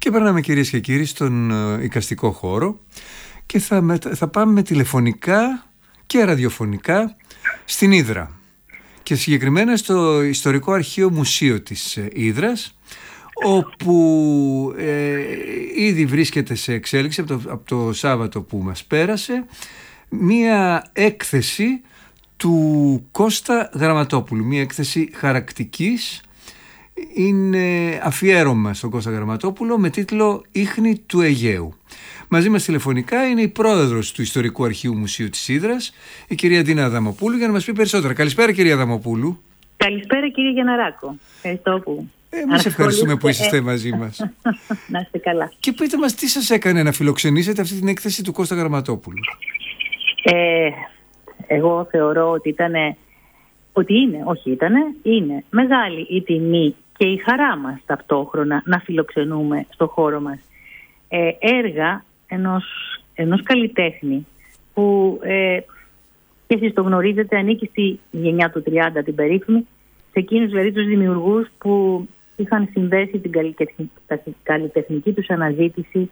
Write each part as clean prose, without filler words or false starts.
Και περνάμε, κυρίες και κύριοι, στον εικαστικό χώρο και θα πάμε τηλεφωνικά και ραδιοφωνικά στην Ύδρα και συγκεκριμένα στο Ιστορικό Αρχείο Μουσείο της Ύδρας, όπου ήδη βρίσκεται σε εξέλιξη από το Σάββατο που μας πέρασε μία έκθεση του Κώστα Γραμματόπουλου, μία έκθεση χαρακτικής. Είναι αφιέρωμα στον Κώστα Γραμματόπουλο με τίτλο «Ίχνη του Αιγαίου». Μαζί μας τηλεφωνικά είναι η πρόεδρος του Ιστορικού Αρχείου Μουσείου της Ύδρας, η κυρία Ντίνα Αδαμοπούλου, για να μας πει περισσότερα. Καλησπέρα, κυρία Αδαμοπούλου. Καλησπέρα, κύριε Γιανναράκο. Ευχαριστώ που... Εμείς ευχαριστούμε που είστε μαζί μας. Να είστε καλά. Και πείτε μας, τι σας έκανε να φιλοξενήσετε αυτή την έκθεση του Κώστα Γραμματόπουλου? Εγώ θεωρώ ότι είναι μεγάλη η τιμή και η χαρά μας ταυτόχρονα να φιλοξενούμε στο χώρο μας έργα ενός καλλιτέχνη που και εσείς το γνωρίζετε, ανήκει στη γενιά του 30 την περίφημη, σε εκείνους δηλαδή τους δημιουργούς που είχαν συνδέσει την καλλιτεχνική τους αναζήτηση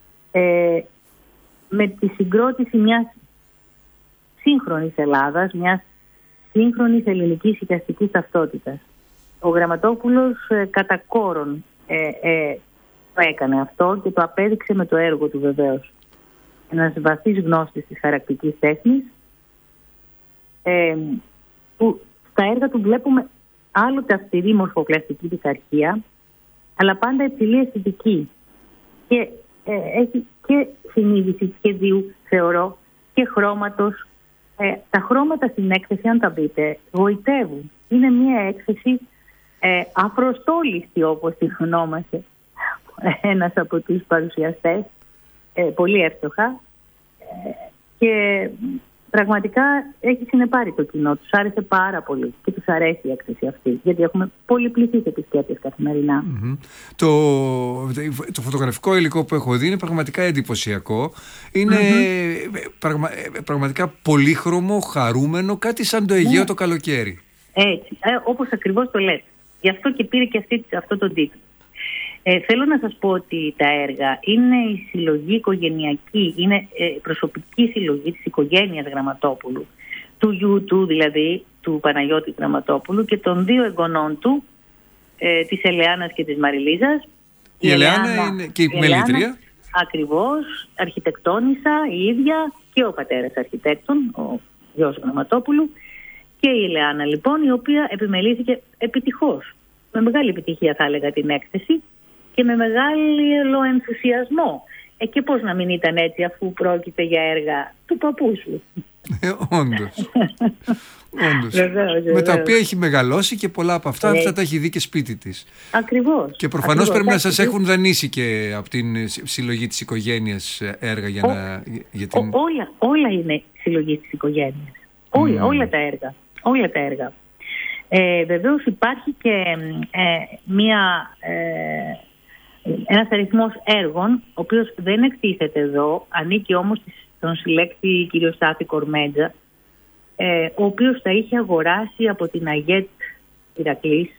με τη συγκρότηση μιας σύγχρονης Ελλάδας, μιας σύγχρονης ελληνικής εικαστικής ταυτότητας. Ο Γραμματόπουλος κατά κόρον το έκανε αυτό και το απέδειξε με το έργο του βεβαίως. Ένας βαθύς γνώστης της χαρακτικής τέχνης, που στα έργα του βλέπουμε άλλοτε αυστηρή μορφοκλαστική πειθαρχία, αλλά πάντα υψηλή αισθητική. Και έχει και συνείδηση σχεδίου, θεωρώ, και χρώματος. Τα χρώματα στην έκθεση, αν τα δείτε, γοητεύουν. Είναι μια έκθεση αφροστόλιστη, όπως τη ονόμασε ένας από τους παρουσιαστές, πολύ εύστοχα, και πραγματικά έχει συνεπάρει το κοινό. Τους άρεσε πάρα πολύ και τους αρέσει η έκθεση αυτή, γιατί έχουμε πολυπληθείς επισκέπτες καθημερινά. Το φωτογραφικό υλικό που έχω δει είναι πραγματικά εντυπωσιακό. Είναι πραγματικά πολύχρωμο, χαρούμενο, κάτι σαν το Αιγαίο το καλοκαίρι. Έτσι, όπως ακριβώς το λέτε. Γι' αυτό και πήρε και αυτό τον τίτλο. Θέλω να σας πω ότι τα έργα είναι η συλλογή οικογενειακή, είναι προσωπική συλλογή της οικογένειας Γραμματόπουλου, του γιου του δηλαδή, του Παναγιώτη Γραμματόπουλου, και των δύο εγγονών του, της Ελεάνας και της Μαριλίζας. Η Ελεάνα είναι και η μελήτρια. Ακριβώς, αρχιτεκτόνισσα η ίδια, και ο πατέρας αρχιτέκτον, ο γιος Γραμματόπουλου, και η Ελεάνα λοιπόν, η οποία επιμελήθηκε επιτυχώς, με μεγάλη επιτυχία θα έλεγα, την έκθεση και με μεγάλο ενθουσιασμό. Και πώς να μην ήταν έτσι, αφού πρόκειται για έργα του παππού σου. Όντως. Με τα οποία έχει μεγαλώσει και πολλά από αυτά τα έχει δει και σπίτι της. Ακριβώς. Και προφανώς πρέπει να σας έχουν δανείσει και από την συλλογή της οικογένειας έργα για την... Όλα είναι συλλογή της οικογένειας. Όλα τα έργα. Βεβαίως υπάρχει και ένας αριθμός έργων, ο οποίος δεν εκτίθεται εδώ, ανήκει όμως στον συλλέκτη κ. Στάθη Κορμέτζα, ο οποίος τα είχε αγοράσει από την Αγέτ Ηρακλής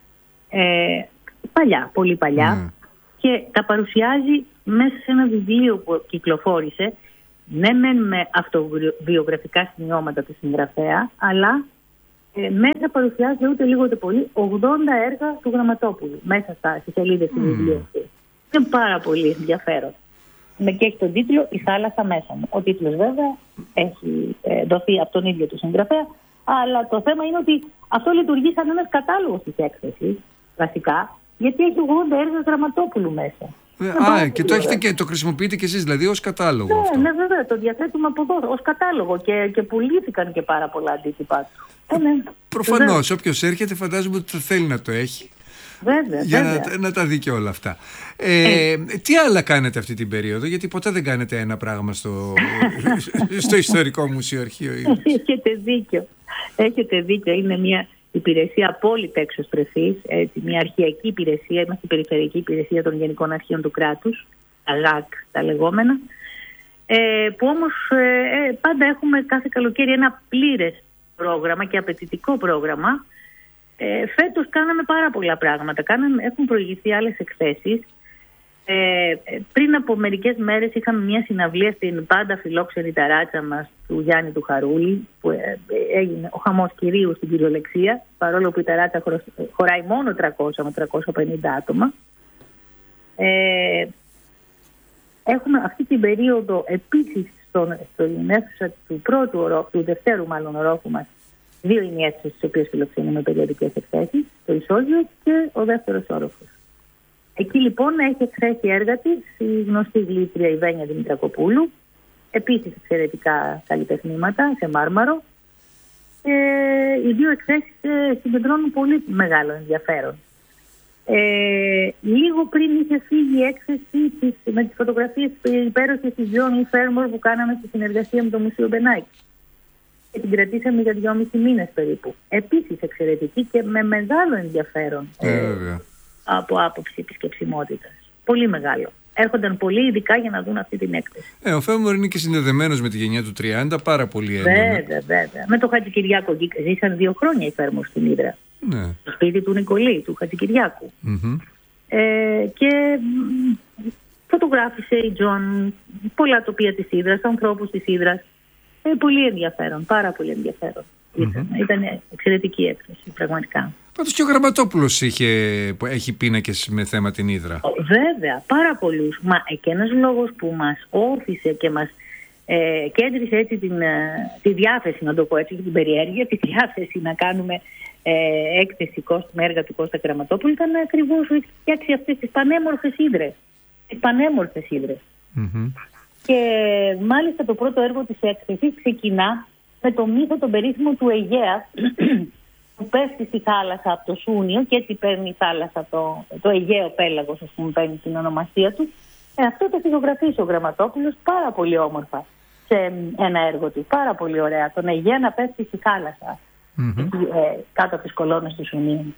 πολύ παλιά, και τα παρουσιάζει μέσα σε ένα βιβλίο που κυκλοφόρησε, ναι μεν με αυτοβιογραφικά σημειώματα του συγγραφέα, αλλά μέσα παρουσιάζεται ούτε λίγο ούτε πολύ 80 έργα του Γραμματόπουλου μέσα στις σελίδες του βιβλίου. Είναι πάρα πολύ ενδιαφέρον. Και έχει τον τίτλο «Η θάλασσα μέσα μου». Ο τίτλος βέβαια έχει δοθεί από τον ίδιο του συγγραφέα, αλλά το θέμα είναι ότι αυτό λειτουργεί σαν ένας κατάλογος της έκθεσης, βασικά, γιατί έχει 80 έργα Γραμματόπουλου μέσα. Και το έχετε και το χρησιμοποιείτε και εσείς δηλαδή ως κατάλογο? Ναι, βέβαια, το διαθέτουμε από εδώ ως κατάλογο και πουλήθηκαν και πάρα πολλά αντίτυπα του. Προφανώς, όποιος έρχεται φαντάζομαι ότι θέλει να το έχει. Βέβαια, για να τα δει και όλα αυτά. Τι άλλα κάνετε αυτή την περίοδο, γιατί ποτέ δεν κάνετε ένα πράγμα στο Ιστορικό Μουσείο Αρχείο? Έχετε δίκιο. Είναι μια υπηρεσία απόλυτα εξωστρεφής, μια αρχαιακή υπηρεσία. Είμαστε η Περιφερειακή Υπηρεσία των Γενικών Αρχείων του Κράτους, ΑΓΑΚ τα λεγόμενα, που όμως πάντα έχουμε κάθε καλοκαίρι ένα πλήρες πρόγραμμα και απαιτητικό πρόγραμμα. Φέτος κάναμε πάρα πολλά πράγματα. Έχουν προηγηθεί άλλες εκθέσεις Πριν από μερικές μέρες είχαμε μια συναυλία στην πάντα φιλόξενη ταράτσα μας του Γιάννη του Χαρούλη, που έγινε ο χαμός κυρίου στην κυριολεξία, παρόλο που η ταράτσα χωράει μόνο 300 με 350 άτομα. Έχουμε αυτή την περίοδο επίσης στην αίθουσα του δευτέρου μάλλον ορόφου μας, 2 είναι οι αίθουσες στις οποίες φιλοξενούμε περιοδικές εκθέσεις, το Ισόγειο και ο δεύτερος όροφος. Εκεί λοιπόν έχει εκθέσει έργα της η γνωστή γλύτρια η Βένια Δημητρακοπούλου, επίσης εξαιρετικά καλλιτεχνήματα σε μάρμαρο. Οι 2 εκθέσεις συγκεντρώνουν πολύ μεγάλο ενδιαφέρον. Λίγο πριν είχε φύγει η έκθεση με τις φωτογραφίες υπέροχες της Τζόνι Φέρμορ που κάναμε στη συνεργασία με το Μουσείο Μπενάκη. Και την κρατήσαμε για 2,5 μήνες περίπου. Επίσης εξαιρετική και με μεγάλο ενδιαφέρον από άποψη επισκεψιμότητας. Πολύ μεγάλο. Έρχονταν πολύ ειδικά για να δουν αυτή την έκθεση. Ο Φέρμορ είναι και συνδεδεμένος με τη γενιά του 30, πάρα πολύ έντονα. Βέβαια. Με το Χατζικυριάκο ζήσαν 2 χρόνια οι Φέρμορ στην Ύδρα. Ναι. Στο σπίτι του Νικολή, του Χατζικυριάκου. Και φωτογράφησε η Τζον πολλά τοπία της Ύδρας, ανθρώπους της Ύδρας. Πολύ ενδιαφέρον, πάρα πολύ ενδιαφέρον. Ήταν εξαιρετική έκθεση, πραγματικά. Πάντως και ο Γραμματόπουλος έχει πίνακες με θέμα την Ύδρα. Βέβαια, πάρα πολλούς. Μα και ένας λόγος που μας όθησε και μας κέντρισε έτσι τη διάθεση, να το πω έτσι, την περιέργεια, τη διάθεση να κάνουμε έκθεση με έργα του Κώστα Γραμματόπουλου, ήταν ακριβώς ότι φτιάξει αυτές τις πανέμορφες ύδρες. Και μάλιστα το πρώτο έργο της έκθεσης ξεκινά με το μύθο τον περίφημο του Αιγαία που πέφτει στη θάλασσα από το Σούνιο και έτσι παίρνει η θάλασσα το Αιγαίο πέλαγος, ας πούμε, παίρνει την ονομασία του. Αυτό το φωτογραφίσει ο Γραμματόπουλος πάρα πολύ όμορφα σε ένα έργο του. Πάρα πολύ ωραία. Τον Αιγαία να πέφτει στη θάλασσα κάτω από τις κολόνες του Σουνίου.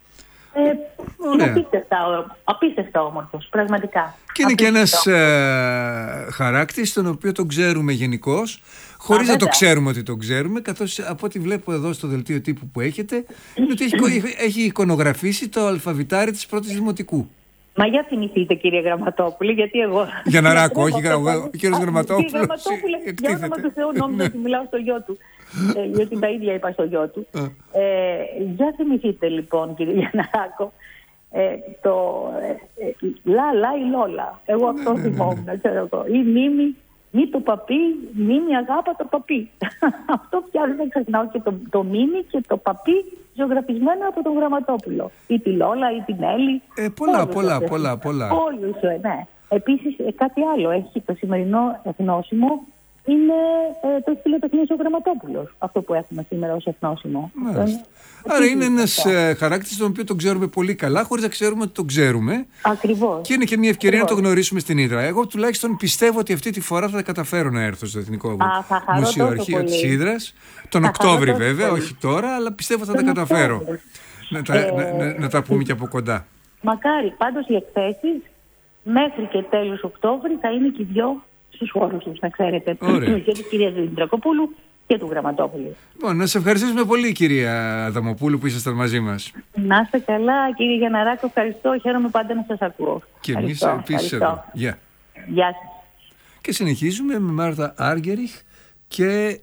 Είναι απίστευτα όμορφος, πραγματικά. Και είναι και ένας χαράκτης τον οποίο τον ξέρουμε γενικώς, χωρίς να το ξέρουμε ότι τον ξέρουμε, καθώς από ό,τι βλέπω εδώ στο δελτίο τύπου που έχετε, είναι ότι έχει εικονογραφήσει το αλφαβητάρι της πρώτης δημοτικού. Μα για θυμηθείτε, κύριε Γραμματόπουλε, γιατί εγώ... Για να ράκω, όχι ο κύριος Γραμματόπουλος. Για όνομα του Θεού, νόμιζα ότι μιλάω στο γιο του. Γιατί τα ίδια είπα στο γιο του. Για θυμηθείτε λοιπόν, κύριε Γιανναράκο, το Λα η Λόλα. Εγώ αυτό θυμόμουν, ξέρω εγώ. Ή μη το παπί, μη αγάπα το παπί. Αυτό πια δεν ξεχνάω, και το μήνυ και το παπί ζωγραφισμένα από τον Γραμματόπουλο. Ή τη Λόλα ή την Έλλη. Πολλά. Όλους, ναι. Επίσης κάτι άλλο. Έχει το σημερινό εθνόσημο. Είναι το φιλοτεχνής ο Γραμματόπουλος. Αυτό που έχουμε σήμερα ως εθνόσημο. Άρα είναι ένας χαράκτης τον οποίο τον ξέρουμε πολύ καλά, χωρίς να ξέρουμε ότι τον ξέρουμε. Ακριβώς. Και είναι και μια ευκαιρία να το γνωρίσουμε στην Ύδρα. Εγώ τουλάχιστον πιστεύω ότι αυτή τη φορά θα καταφέρω να έρθω στο Εθνικό Μουσείο Αρχείο της Ύδρας. Τον Οκτώβρη βέβαια, όχι τώρα, αλλά πιστεύω θα τα καταφέρω. Να τα πούμε και από κοντά. Μακάρι. Πάντως οι εκθέσεις μέχρι και τέλος Οκτώβρη θα είναι και οι 2 στους χώρους τους, να ξέρετε. Και της κυρίας Δημητρακοπούλου και του Γραμματόπουλου. Λοιπόν, να σε ευχαριστήσουμε πολύ, κυρία Αδαμοπούλου, που ήσασταν μαζί μας. Να είστε καλά, κύριε Γιανναράκο. Ευχαριστώ. Χαίρομαι πάντα να σας ακούω. Και εμείς επίσης εδώ. Γεια σας. Και συνεχίζουμε με Μάρτα Άργεριχ και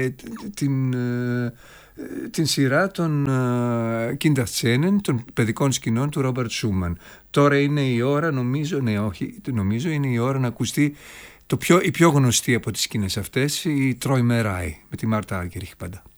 την σειρά των Kinderszenen, των παιδικών σκηνών του Ρόμπερτ Σούμαν. Τώρα είναι η ώρα, νομίζω είναι η ώρα να ακουστεί η πιο γνωστή από τις σκηνές αυτές, η Τρόιμεράι, με τη Μάρτα Άργεριχ πάντα.